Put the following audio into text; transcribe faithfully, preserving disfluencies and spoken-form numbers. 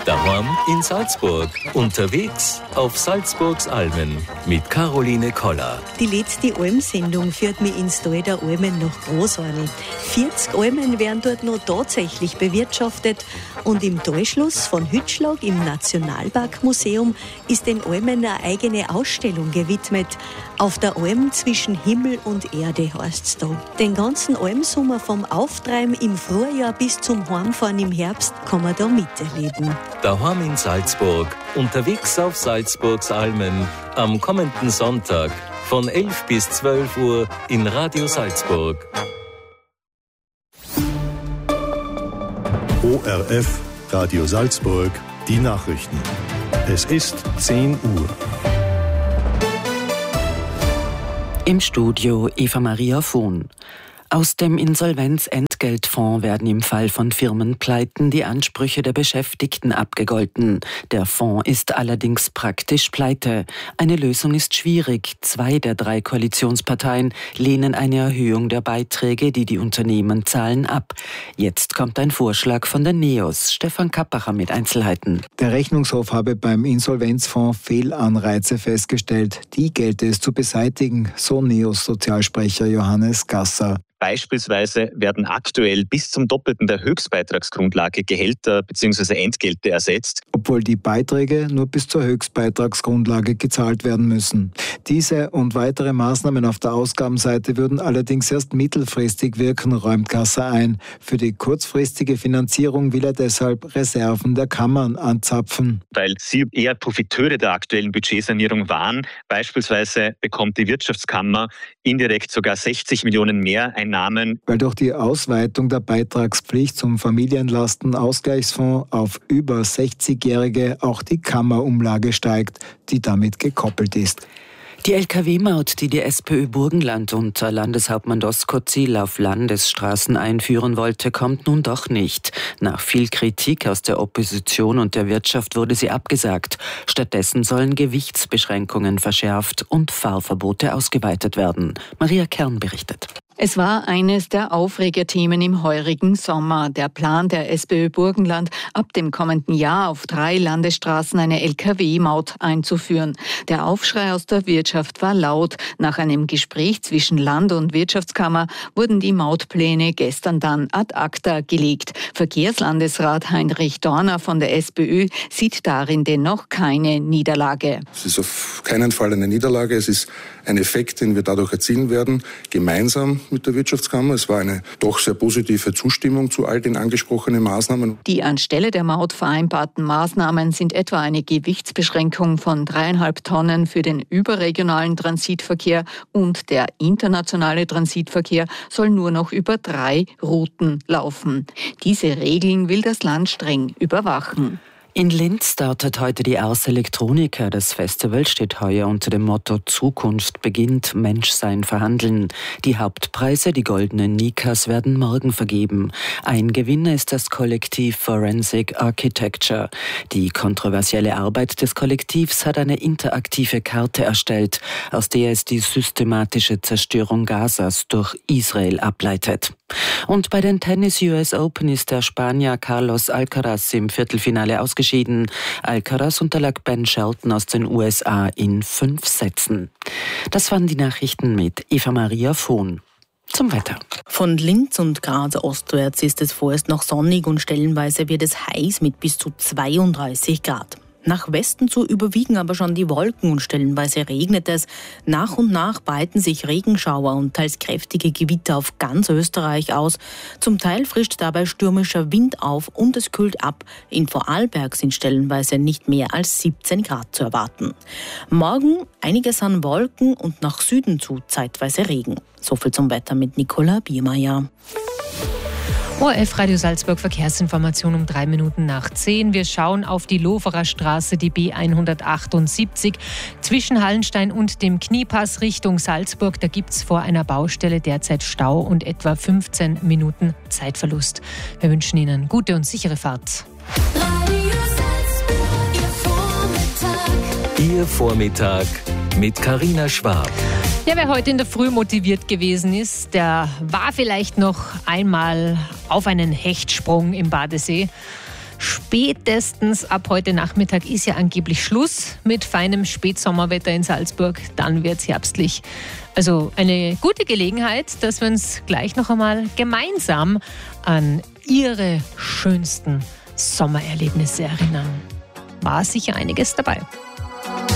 Daheim in Salzburg. Unterwegs auf Salzburgs Almen mit Caroline Koller. Die letzte Almsendung führt mich ins Tal der Almen nach Großarl. vierzig Almen werden dort noch tatsächlich bewirtschaftet und im Talschluss von Hütschlag im Nationalparkmuseum ist den Almen eine eigene Ausstellung gewidmet. Auf der Alm zwischen Himmel und Erde heißt's da. Den ganzen Almsommer vom Auftreiben im Frühjahr bis zum Heimfahren im Herbst kann man da miterleben. Daheim in Salzburg, unterwegs auf Salzburgs Almen, am kommenden Sonntag von elf bis zwölf Uhr in Radio Salzburg. O R F, Radio Salzburg, die Nachrichten. Es ist zehn Uhr. Im Studio Eva Maria Vohn. Aus dem Insolvenzentgeltfonds werden im Fall von Firmenpleiten die Ansprüche der Beschäftigten abgegolten. Der Fonds ist allerdings praktisch pleite. Eine Lösung ist schwierig. Zwei der drei Koalitionsparteien lehnen eine Erhöhung der Beiträge, die die Unternehmen zahlen, ab. Jetzt kommt ein Vorschlag von den NEOS. Stefan Kappacher mit Einzelheiten. Der Rechnungshof habe beim Insolvenzfonds Fehlanreize festgestellt. Die gelte es zu beseitigen, so NEOS-Sozialsprecher Johannes Gasser. Beispielsweise werden aktuell bis zum Doppelten der Höchstbeitragsgrundlage Gehälter bzw. Entgelte ersetzt. Obwohl die Beiträge nur bis zur Höchstbeitragsgrundlage gezahlt werden müssen. Diese und weitere Maßnahmen auf der Ausgabenseite würden allerdings erst mittelfristig wirken, räumt Gasser ein. Für die kurzfristige Finanzierung will er deshalb Reserven der Kammern anzapfen. Weil sie eher Profiteure der aktuellen Budgetsanierung waren. Beispielsweise bekommt die Wirtschaftskammer indirekt sogar sechzig Millionen mehr Einnahmen. Weil durch die Ausweitung der Beitragspflicht zum Familienlastenausgleichsfonds auf über sechzigjährige auch die Kammerumlage steigt, die damit gekoppelt ist. Die L K W-Maut, die die SPÖ Burgenland unter Landeshauptmann Doskozil auf Landesstraßen einführen wollte, kommt nun doch nicht. Nach viel Kritik aus der Opposition und der Wirtschaft wurde sie abgesagt. Stattdessen sollen Gewichtsbeschränkungen verschärft und Fahrverbote ausgeweitet werden. Maria Kern berichtet. Es war eines der Aufregerthemen im heurigen Sommer. Der Plan der SPÖ Burgenland, ab dem kommenden Jahr auf drei Landesstraßen eine L K W-Maut einzuführen. Der Aufschrei aus der Wirtschaft war laut. Nach einem Gespräch zwischen Land- und Wirtschaftskammer wurden die Mautpläne gestern dann ad acta gelegt. Verkehrslandesrat Heinrich Dorner von der SPÖ sieht darin dennoch keine Niederlage. Es ist auf keinen Fall eine Niederlage. Es ist ein Effekt, den wir dadurch erzielen werden, gemeinsam mit der Wirtschaftskammer. Es war eine doch sehr positive Zustimmung zu all den angesprochenen Maßnahmen. Die anstelle der Maut vereinbarten Maßnahmen sind etwa eine Gewichtsbeschränkung von dreieinhalb Tonnen für den überregionalen Transitverkehr und der internationale Transitverkehr soll nur noch über drei Routen laufen. Diese Regeln will das Land streng überwachen. In Linz startet heute die Ars Electronica. Das Festival steht heuer unter dem Motto Zukunft beginnt, Menschsein verhandeln. Die Hauptpreise, die goldenen Nikas, werden morgen vergeben. Ein Gewinner ist das Kollektiv Forensic Architecture. Die kontroversielle Arbeit des Kollektivs hat eine interaktive Karte erstellt, aus der es die systematische Zerstörung Gazas durch Israel ableitet. Und bei den Tennis-U S Open ist der Spanier Carlos Alcaraz im Viertelfinale ausgeschieden. Alcaraz unterlag Ben Shelton aus den U S A in fünf Sätzen. Das waren die Nachrichten mit Eva Maria Vohn. Zum Wetter. Von Linz und Graz ostwärts ist es vorerst noch sonnig und stellenweise wird es heiß mit bis zu zweiunddreißig Grad. Nach Westen zu überwiegen aber schon die Wolken und stellenweise regnet es. Nach und nach breiten sich Regenschauer und teils kräftige Gewitter auf ganz Österreich aus. Zum Teil frischt dabei stürmischer Wind auf und es kühlt ab. In Vorarlberg sind stellenweise nicht mehr als siebzehn Grad zu erwarten. Morgen einiges an Wolken und nach Süden zu zeitweise Regen. Soviel zum Wetter mit Nicola Biermeier. O R F Radio Salzburg Verkehrsinformation um drei Minuten nach zehn. Wir schauen auf die Loferer Straße, die B hundertachtundsiebzig. Zwischen Hallenstein und dem Kniepass Richtung Salzburg, da gibt es vor einer Baustelle derzeit Stau und etwa fünfzehn Minuten Zeitverlust. Wir wünschen Ihnen gute und sichere Fahrt. Ihr Vormittag mit Carina Schwab. Ja, wer heute in der Früh motiviert gewesen ist, der war vielleicht noch einmal auf einen Hechtsprung im Badesee. Spätestens ab heute Nachmittag ist ja angeblich Schluss mit feinem Spätsommerwetter in Salzburg. Dann wird es herbstlich. Also eine gute Gelegenheit, dass wir uns gleich noch einmal gemeinsam an Ihre schönsten Sommererlebnisse erinnern. War sicher einiges dabei.